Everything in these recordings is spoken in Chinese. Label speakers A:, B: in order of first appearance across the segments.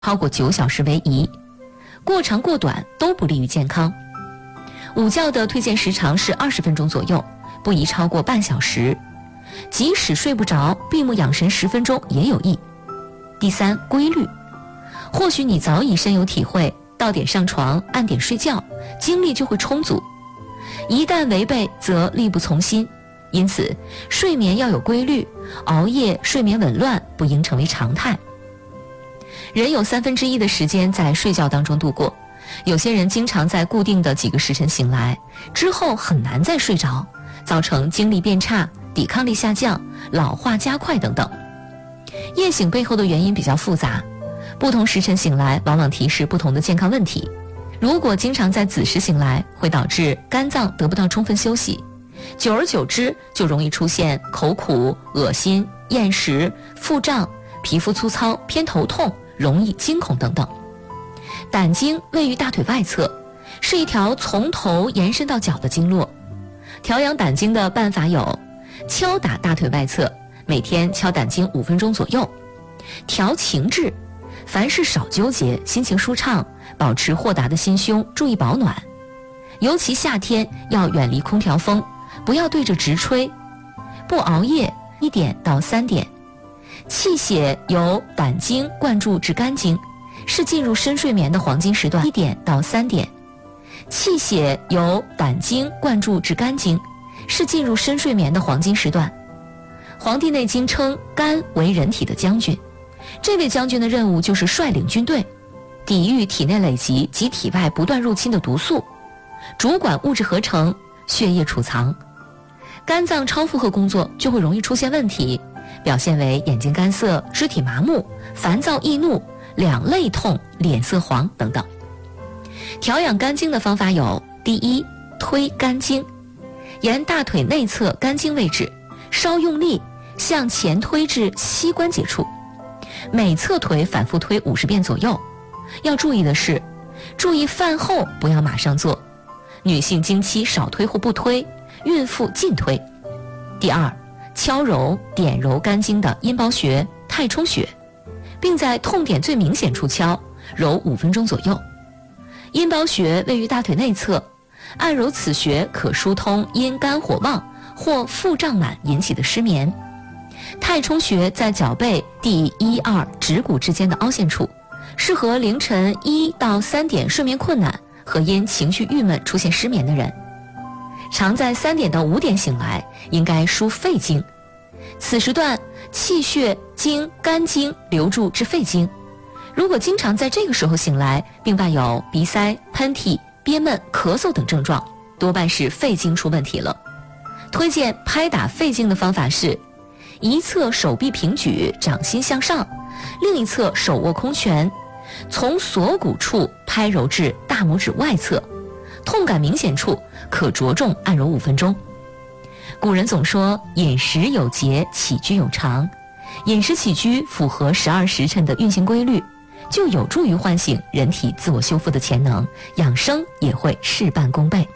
A: 超过9小时为宜，过长过短都不利于健康。午觉的推荐时长是20分钟左右，不宜超过半小时。即使睡不着，闭目养神10分钟也有益。第三，规律。或许你早已深有体会，到点上床，按点睡觉，精力就会充足。一旦违背，则力不从心。因此，睡眠要有规律，熬夜、睡眠紊乱不应成为常态。人有1/3的时间在睡觉当中度过，有些人经常在固定的几个时辰醒来，之后很难再睡着，造成精力变差、抵抗力下降、老化加快等等。夜醒背后的原因比较复杂，不同时辰醒来往往提示不同的健康问题。如果经常在子时醒来，会导致肝脏得不到充分休息，久而久之就容易出现口苦、恶心、厌食、腹胀、皮肤粗糙、偏头痛、容易惊恐等等。胆经位于大腿外侧，是一条从头延伸到脚的经络。调养胆经的办法有：敲打大腿外侧，每天敲胆经5分钟左右；调情志，凡事少纠结，心情舒畅，保持豁达的心胸，注意保暖。尤其夏天要远离空调风，不要对着直吹。不熬夜，1点到3点。气血由胆经灌注至肝经，是进入深睡眠的黄金时段，1点到3点。气血由胆经灌注至肝经，是进入深睡眠的黄金时段。《黄帝内经》称肝为人体的将军，这位将军的任务就是率领军队，抵御体内累积及体外不断入侵的毒素，主管物质合成、血液储藏。肝脏超负荷工作就会容易出现问题，表现为眼睛干涩、肢体麻木、烦躁易怒、两肋痛、脸色黄等等。调养肝经的方法有：第一，推肝经，沿大腿内侧肝经位置稍用力向前推至膝关节处，每侧腿反复推50遍左右。要注意的是，注意饭后不要马上做，女性经期少推或不推，孕妇禁推。第二，敲揉、点揉肝经的阴包穴、太冲穴，并在痛点最明显处敲，揉5分钟左右。阴包穴位于大腿内侧，按揉此穴可疏通因肝火旺或腹胀满引起的失眠。太冲穴在脚背第1、2指骨之间的凹陷处，适合凌晨1到3点睡眠困难和因情绪郁闷出现失眠的人。常在3点到5点醒来，应该疏肺经，此时段气血经肝经流注至肺经。如果经常在这个时候醒来，并伴有鼻塞、喷嚏、憋闷、咳嗽等症状，多半是肺经出问题了。推荐拍打肺经的方法是：一侧手臂平举，掌心向上，另一侧手握空拳，从锁骨处拍揉至大拇指外侧，痛感明显处可着重按揉5分钟。古人总说饮食有节，起居有常，饮食起居符合12时辰的运行规律，就有助于唤醒人体自我修复的潜能，养生也会事半功倍。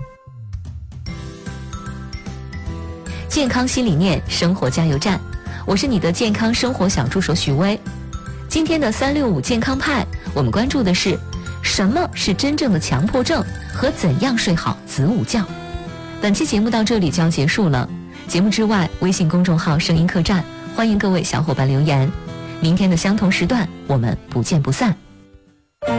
A: 健康新理念，生活加油站，我是你的健康生活小助手许巍。今天的365健康派，我们关注的是什么是真正的强迫症和怎样睡好子午觉。本期节目到这里就要结束了，节目之外，微信公众号声音客栈，欢迎各位小伙伴留言。明天的相同时段，我们不见不散。